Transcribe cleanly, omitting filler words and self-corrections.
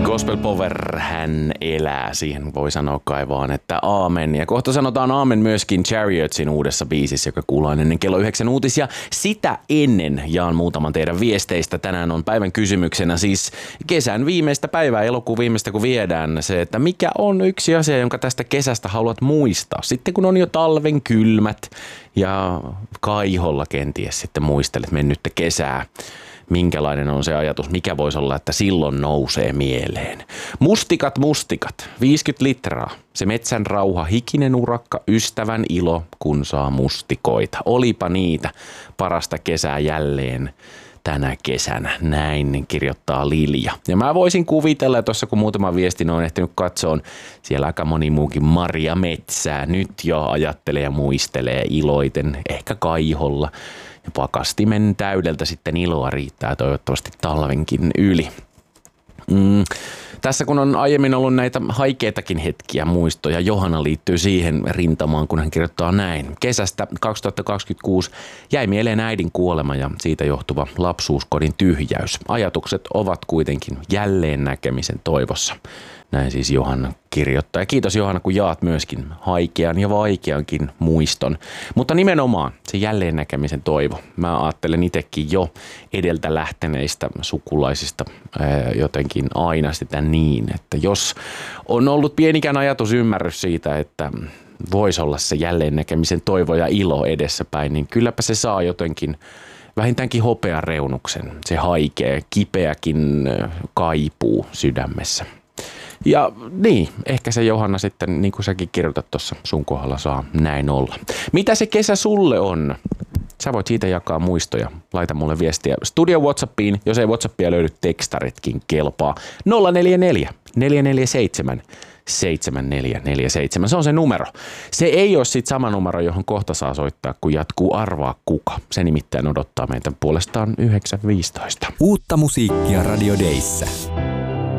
Gospel Power, hän elää. Siihen voi sanoa kai vaan, että aamen. Ja kohta sanotaan aamen myöskin Chariotsin uudessa biisissä, joka kuullaan ennen kello 9 uutisia. Sitä ennen jaan muutaman teidän viesteistä. Tänään on päivän kysymyksenä siis kesän viimeistä päivää, elokuun viimeistä kun viedään se, että mikä on yksi asia, jonka tästä kesästä haluat muistaa. Sitten kun on jo talven kylmät ja kaiholla kenties sitten muistelet mennyttä kesää. Minkälainen on se ajatus, mikä voisi olla, että silloin nousee mieleen. Mustikat, 50 litraa. Se metsän rauha, hikinen urakka, ystävän ilo, kun saa mustikoita. Olipa niitä parasta kesää jälleen tänä kesänä. Näin kirjoittaa Lilja. Ja mä voisin kuvitella, tuossa kun muutama viestin on ehtinyt katsoa, siellä aika moni muukin Maria Metsää nyt jo ajattelee ja muistelee iloiten, ehkä kaiholla. Ja pakastimen täydeltä sitten iloa riittää toivottavasti talvenkin yli. Tässä kun on aiemmin ollut näitä haikeitakin hetkiä, muistoja, Johanna liittyy siihen rintamaan, kun hän kirjoittaa näin. Kesästä 2026 jäi mieleen äidin kuolema ja siitä johtuva lapsuuskodin tyhjäys. Ajatukset ovat kuitenkin jälleen näkemisen toivossa. Näin siis Johanna kirjoittaa. Ja kiitos Johanna, kun jaat myöskin haikean ja vaikeankin muiston. Mutta nimenomaan se jälleen näkemisen toivo. Mä ajattelen itsekin jo edeltä lähteneistä sukulaisista jotenkin aina sitä niin, että jos on ollut pienikään ajatusymmärrys siitä, että voisi olla se jälleen näkemisen toivo ja ilo edessäpäin, niin kylläpä se saa jotenkin vähintäänkin hopean reunuksen. Se haikea, kipeäkin kaipuu sydämessä. Ja niin, ehkä se Johanna sitten, niin kuin säkin kirjoitat tuossa sun kohdalla, saa näin olla. Mitä se kesä sulle on? Sä voit siitä jakaa muistoja. Laita mulle viestiä Studio WhatsAppiin, jos ei WhatsAppia löydy, tekstaritkin kelpaa. 044 447 7447. Se on se numero. Se ei ole sit sama numero, johon kohta saa soittaa, kun jatkuu Arvaa kuka. Se nimittäin odottaa meitä puolestaan 9.15. Uutta musiikkia Radio Dayssä.